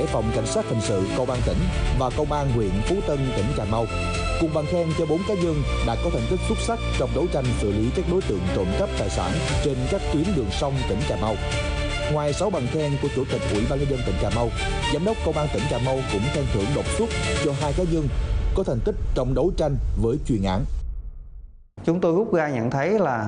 thể Phòng Cảnh sát Hình sự Công an tỉnh và Công an huyện Phú Tân, tỉnh Cà Mau cùng bằng khen cho 4 cá nhân đã có thành tích xuất sắc trong đấu tranh xử lý các đối tượng trộm cắp tài sản trên các tuyến đường sông tỉnh Cà Mau. Ngoài 6 bằng khen của Chủ tịch Ủy ban nhân dân tỉnh Cà Mau, Giám đốc Công an tỉnh Cà Mau cũng khen thưởng đột xuất cho 2 cá nhân có thành tích trong đấu tranh với chuyên án. Chúng tôi rút ra nhận thấy là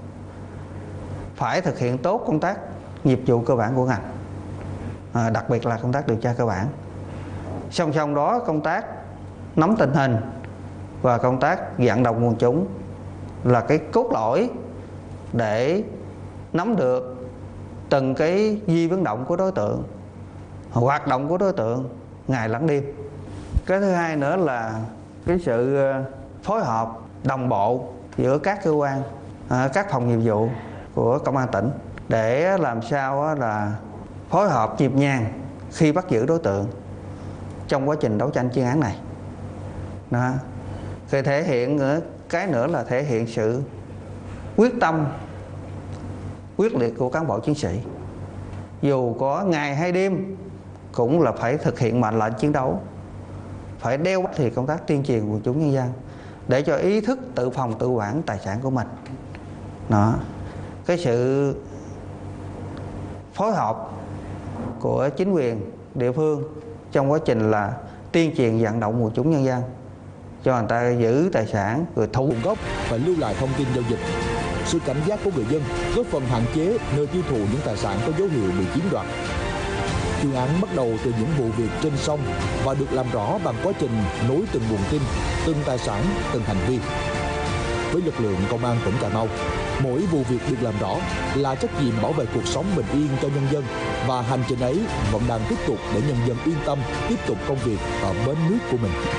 phải thực hiện tốt công tác nghiệp vụ cơ bản của ngành, đặc biệt là công tác điều tra cơ bản. Song song đó, công tác nắm tình hình và công tác vận động quần chúng là cái cốt lõi để nắm được từng cái di biến động của đối tượng, hoạt động của đối tượng ngày lẫn đêm. Cái thứ hai nữa là cái sự phối hợp đồng bộ giữa các cơ quan, các phòng nghiệp vụ của Công an tỉnh để làm sao là phối hợp nhịp nhàng khi bắt giữ đối tượng trong quá trình đấu tranh chuyên án này. Đó. Thì thể hiện cái nữa là thể hiện sự quyết tâm quyết liệt của cán bộ chiến sĩ. Dù có ngày hay đêm cũng là phải thực hiện mệnh lệnh chiến đấu, phải đeo bám thì công tác tuyên truyền quần chúng nhân dân để cho ý thức tự phòng tự quản tài sản của mình. Đó. Cái sự phối hợp của chính quyền địa phương trong quá trình là tuyên truyền vận động quần chúng nhân dân cho người ta giữ tài sản rồi thu nguồn gốc và lưu lại thông tin giao dịch. Sự cảnh giác của người dân góp phần hạn chế nơi tiêu thụ những tài sản có dấu hiệu bị chiếm đoạt. Chuyên án bắt đầu từ những vụ việc trên sông và được làm rõ bằng quá trình nối từng nguồn tin, từng tài sản, từng hành vi. Với lực lượng công an tỉnh Cà Mau, mỗi vụ việc được làm rõ là trách nhiệm bảo vệ cuộc sống bình yên cho nhân dân, và hành trình ấy vẫn đang tiếp tục để nhân dân yên tâm tiếp tục công việc ở bến nước của mình.